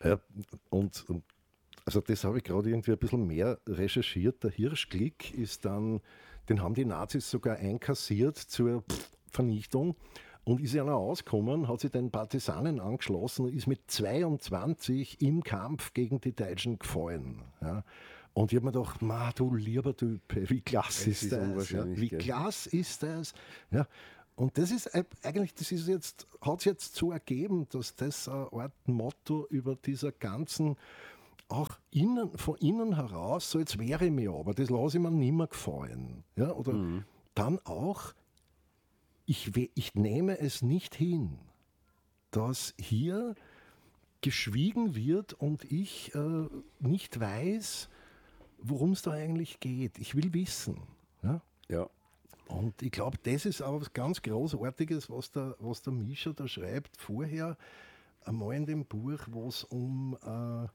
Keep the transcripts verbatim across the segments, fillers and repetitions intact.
Ja, und, und also das habe ich gerade irgendwie ein bisschen mehr recherchiert. Der Hirschklick ist dann, den haben die Nazis sogar einkassiert zur Vernichtung und ist ja noch ausgekommen, hat sich den Partisanen angeschlossen und ist mit zweiundzwanzig im Kampf gegen die Deutschen gefallen. Ja. Und ich habe mir gedacht, ma, du lieber Typ, wie klasse ist, ist das? Ja? Wie gell? klasse ist das? Ja. Und das ist eigentlich, das ist jetzt, hat es jetzt so ergeben, dass das eine Art Motto über dieser ganzen, auch innen, von innen heraus, so jetzt wäre ich mir aber, das lasse ich mir nicht mehr gefallen. Ja, oder mhm. dann auch, ich, ich nehme es nicht hin, dass hier geschwiegen wird und ich äh, nicht weiß, worum es da eigentlich geht. Ich will wissen. Ja. Ja. Und ich glaube, das ist auch was ganz Großartiges, was der, was der Mischa da schreibt. Vorher einmal in dem Buch, wo es um, äh,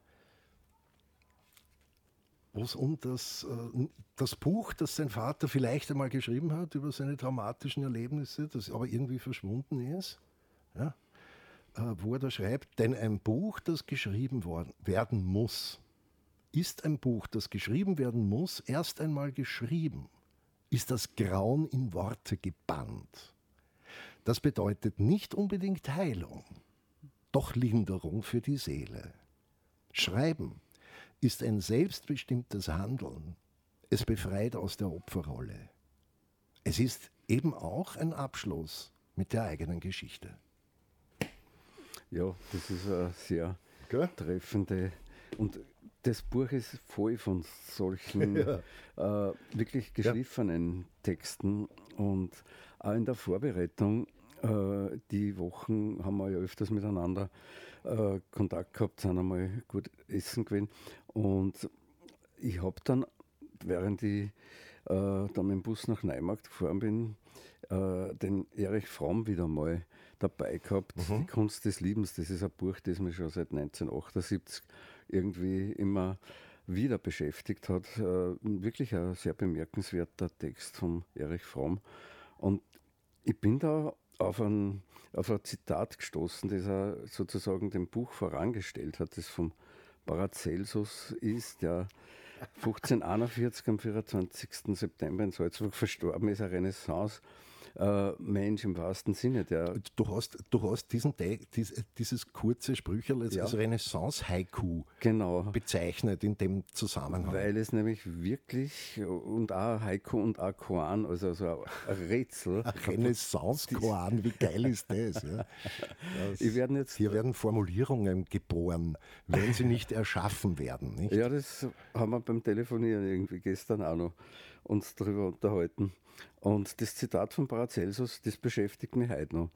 wo's um das, äh, das Buch, das sein Vater vielleicht einmal geschrieben hat über seine traumatischen Erlebnisse, das aber irgendwie verschwunden ist. Ja? Äh, wo er da schreibt, denn ein Buch, das geschrieben worden, werden muss, ist ein Buch, das geschrieben werden muss, erst einmal geschrieben. Ist das Grauen in Worte gebannt. Das bedeutet nicht unbedingt Heilung, doch Linderung für die Seele. Schreiben ist ein selbstbestimmtes Handeln. Es befreit aus der Opferrolle. Es ist eben auch ein Abschluss mit der eigenen Geschichte. Ja, das ist eine sehr Gell? treffende. Und das Buch ist voll von solchen ja. äh, wirklich geschliffenen ja. Texten. Und auch in der Vorbereitung, äh, die Wochen haben wir ja öfters miteinander äh, Kontakt gehabt, sind einmal gut essen gewesen. Und ich habe dann, während ich äh, dann mit dem Bus nach Neumarkt gefahren bin, äh, den Erich Fromm wieder mal dabei gehabt. Mhm. Die Kunst des Liebens, das ist ein Buch, das mich schon seit neunzehnhundertachtundsiebzig irgendwie immer wieder beschäftigt hat. Äh, wirklich ein sehr bemerkenswerter Text von Erich Fromm. Und ich bin da auf ein, auf ein Zitat gestoßen, das er sozusagen dem Buch vorangestellt hat, das vom Paracelsus ist, der fünfzehnhunderteinundvierzig am vierundzwanzigsten September in Salzburg verstorben ist, ein Renaissance. Äh, Mensch im wahrsten Sinne. Der du, hast, du hast diesen dies, dieses kurze Sprücherl als ja. Renaissance-Haiku genau. bezeichnet in dem Zusammenhang. Weil es nämlich wirklich, und auch Haiku und auch Koan, also so ein Rätsel. Ein Renaissance-Koan, wie geil ist das? Ja? das ich werden jetzt, hier werden Formulierungen geboren, wenn sie nicht erschaffen werden. Nicht? Ja, das haben wir beim Telefonieren irgendwie gestern auch noch uns darüber unterhalten. Und das Zitat von Paracelsus, das beschäftigt mich heute noch.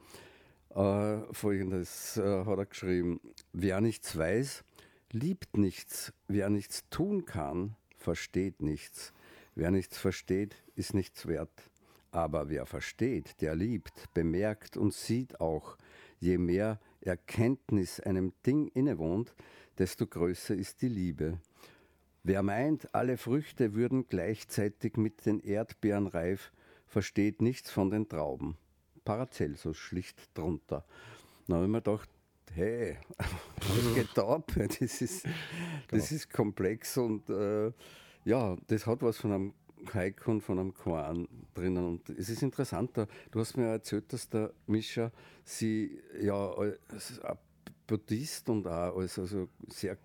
Äh, Folgendes äh, hat er geschrieben: Wer nichts weiß, liebt nichts. Wer nichts tun kann, versteht nichts. Wer nichts versteht, ist nichts wert. Aber wer versteht, der liebt, bemerkt und sieht auch. Je mehr Erkenntnis einem Ding innewohnt, desto größer ist die Liebe. Wer meint, alle Früchte würden gleichzeitig mit den Erdbeeren reif, versteht nichts von den Trauben. Paracelsus schlicht drunter. Dann habe ich mir gedacht, hey, was geht da ab? Das ist, das ist komplex und äh, ja, das hat was von einem Haiku und von einem Koan drinnen. Und es ist interessanter. Du hast mir erzählt, dass der Mischa sie ja als Buddhist und auch als also sehr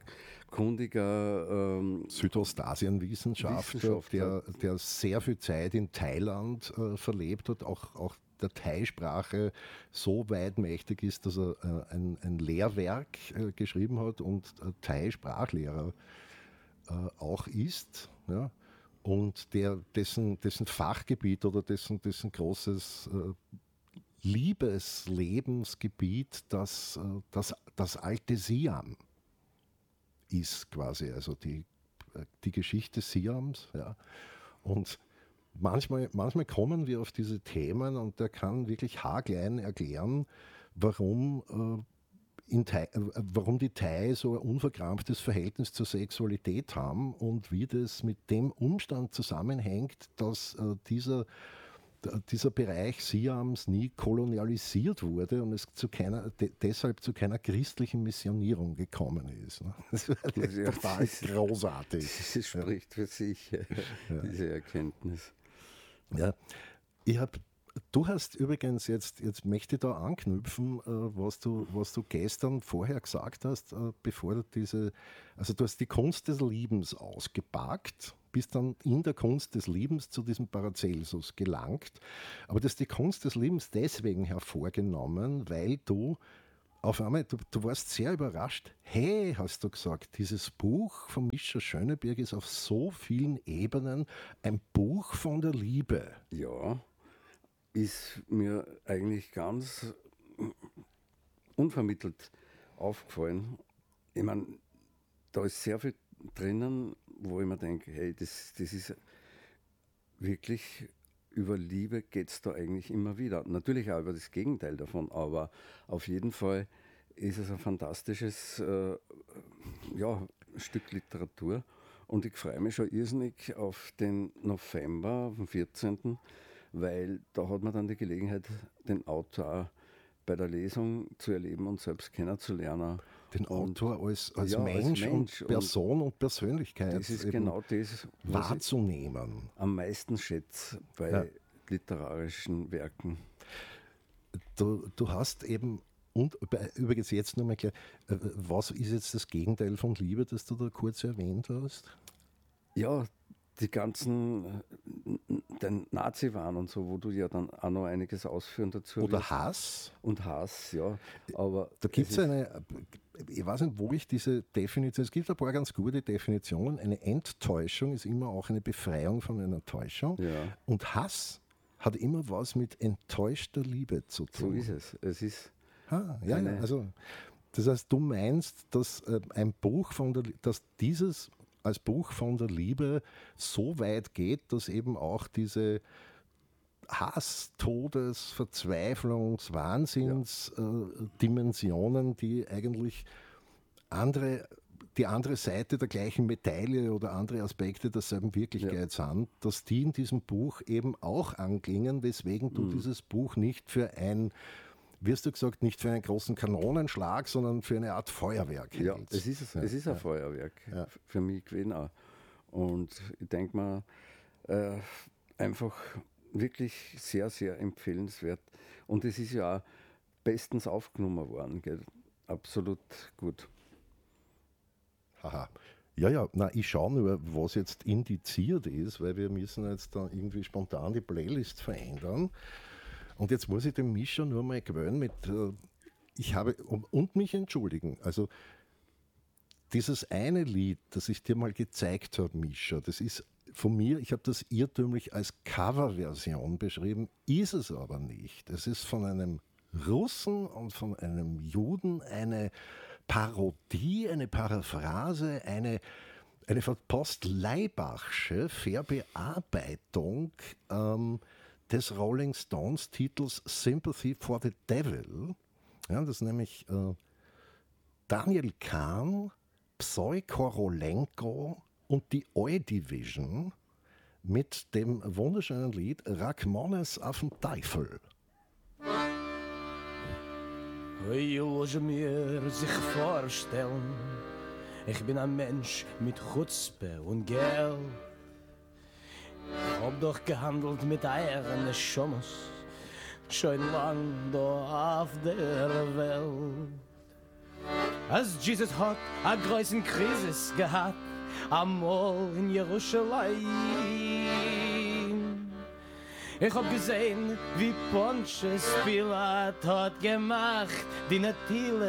kundiger ähm, Südostasien-Wissenschaftler, der, der sehr viel Zeit in Thailand äh, verlebt hat, auch, auch der Thai-Sprache so weit mächtig ist, dass er äh, ein, ein Lehrwerk äh, geschrieben hat und äh, Thai-Sprachlehrer äh, auch ist. Ja? Und der, dessen, dessen Fachgebiet oder dessen, dessen großes äh, Liebeslebensgebiet das, das, das alte Siam ist quasi, also die, die Geschichte Siams. Ja. Und manchmal, manchmal kommen wir auf diese Themen und der kann wirklich haarklein erklären, warum, äh, in Thai, äh, warum die Thai so ein unverkrampftes Verhältnis zur Sexualität haben und wie das mit dem Umstand zusammenhängt, dass äh, dieser dieser Bereich Siams nie kolonialisiert wurde und es zu keiner, de, deshalb zu keiner christlichen Missionierung gekommen ist. Ne? Das wäre Ja, total das, großartig. Das spricht für sich, Ja. diese Erkenntnis. Ja, ich hab, du hast übrigens jetzt, jetzt möchte ich da anknüpfen, äh, was, du, was du gestern vorher gesagt hast, äh, bevor du diese, also du hast die Kunst des Liebens ausgepackt, bist dann in der Kunst des Liebens zu diesem Paracelsus gelangt, aber du hast die Kunst des Liebens deswegen hervorgenommen, weil du auf einmal, du, du warst sehr überrascht. Hey, hast du gesagt, dieses Buch von Mischa Schöneberg ist auf so vielen Ebenen ein Buch von der Liebe. Ja, ist mir eigentlich ganz unvermittelt aufgefallen. Ich meine, da ist sehr viel drinnen, wo ich mir denke, hey, das, das ist wirklich, über Liebe geht es da eigentlich immer wieder. Natürlich auch über das Gegenteil davon, aber auf jeden Fall ist es ein fantastisches äh, ja, Stück Literatur. Und ich freue mich schon irrsinnig auf den November, auf den vierzehnten, weil da hat man dann die Gelegenheit, den Autor bei der Lesung zu erleben und selbst kennenzulernen. Den Und, Autor als, als, ja, Mensch als Mensch und Person und Persönlichkeit Das ist eben genau das, was ich wahrzunehmen. am meisten schätze bei Ja. literarischen Werken. Du, du hast eben, und bei- übrigens jetzt nochmal klar, äh, was ist jetzt das Gegenteil von Liebe, das du da kurz erwähnt hast? Ja, die ganzen, äh, den Nazi-Wahn und so, wo du ja dann auch noch einiges ausführen dazu Oder wirst. Hass? Und Hass, ja. Aber Da gibt es es ist- eine, ich weiß nicht, wo ich diese Definition, es gibt ein paar ganz gute Definitionen. Eine Enttäuschung ist immer auch eine Befreiung von einer Täuschung. Ja, Und Hass hat immer was mit enttäuschter Liebe zu so tun. ist es. Es ist, Ah, ja, ja, eine- also, das heißt, du meinst, dass äh, ein Buch von der, dass dieses als Buch von der Liebe so weit geht, dass eben auch diese Hass, Todes, Verzweiflungs, Wahnsinns äh, Dimensionen, die eigentlich andere, die andere Seite der gleichen Medaille oder andere Aspekte derselben Wirklichkeit sind, dass die in diesem Buch eben auch anklingen, weswegen du dieses Buch nicht für ein, wirst du gesagt, nicht für einen großen Kanonenschlag, sondern für eine Art Feuerwerk ja, hältst. es ist, es ist ein Feuerwerk Ja. f- für mich gewesen auch. Und ich denke mal, äh, einfach wirklich sehr, sehr empfehlenswert. Und es ist ja auch bestens aufgenommen worden. Gell? Absolut gut. Haha. Ja, ja, na, ich schaue nur, was jetzt indiziert ist, weil wir müssen jetzt dann irgendwie spontan die Playlist verändern. Und jetzt muss ich dem Mischa nur mal gewöhnen mit, äh, ich habe, und, und mich entschuldigen, also dieses eine Lied, das ich dir mal gezeigt habe, Mischa, das ist von mir, ich habe das irrtümlich als Coverversion beschrieben, ist es aber nicht. Es ist von einem Russen und von einem Juden eine Parodie, eine Paraphrase, eine, eine verpasst Leibachsche Verbearbeitung ähm, des Rolling Stones Titels Sympathy for the Devil. Ja, das ist nämlich äh, Daniel Kahn, Psoi Korolenko und die Oi-Division mit dem wunderschönen Lied Rachmanes auf den Teufel. Hey, lass mir sich vorstellen, ich bin ein Mensch mit Chutzpe und Geld. Ich hab doch gehandelt mit eieren Schommes, schon lang da auf der Welt. Als Jesus hat a größen Krisis gehabt, amol in Jerusalem. Ich hab gesehen, wie Pontius Pilat hat gemacht, die Natile